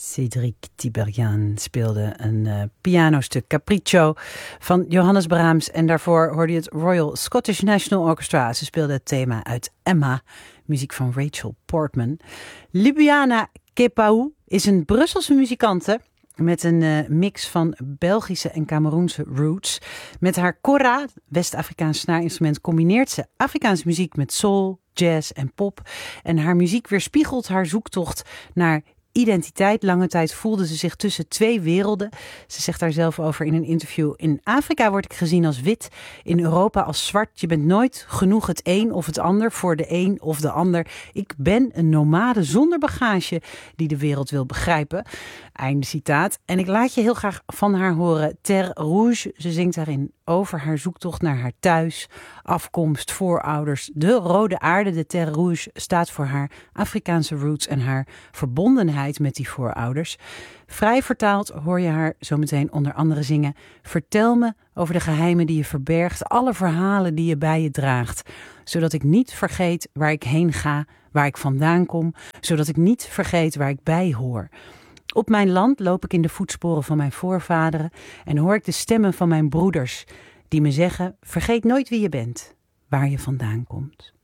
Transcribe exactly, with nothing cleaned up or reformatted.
Cédric Tiberghien speelde een uh, pianostuk Capriccio van Johannes Brahms. En daarvoor hoorde je het Royal Scottish National Orchestra. Ze speelden het thema uit Emma, muziek van Rachel Portman. Ljubljana Kepau is een Brusselse muzikante met een uh, mix van Belgische en Cameroense roots. Met haar kora, West-Afrikaans snaarinstrument, combineert ze Afrikaanse muziek met soul, jazz en pop. En haar muziek weerspiegelt haar zoektocht naar identiteit. Lange tijd voelde ze zich tussen twee werelden. Ze zegt daar zelf over in een interview: in Afrika word ik gezien als wit, in Europa als zwart. Je bent nooit genoeg het een of het ander voor de een of de ander. Ik ben een nomade zonder bagage die de wereld wil begrijpen. Einde citaat. En ik laat je heel graag van haar horen. Terre Rouge. Ze zingt daarin over haar zoektocht naar haar thuis, afkomst, voorouders. De rode aarde, de Terre Rouge, staat voor haar Afrikaanse roots en haar verbondenheid met die voorouders. Vrij vertaald hoor je haar zo meteen onder andere zingen: vertel me over de geheimen die je verbergt, alle verhalen die je bij je draagt, zodat ik niet vergeet waar ik heen ga, waar ik vandaan kom, zodat ik niet vergeet waar ik bij hoor. Op mijn land loop ik in de voetsporen van mijn voorvaderen en hoor ik de stemmen van mijn broeders die me zeggen: vergeet nooit wie je bent, waar je vandaan komt.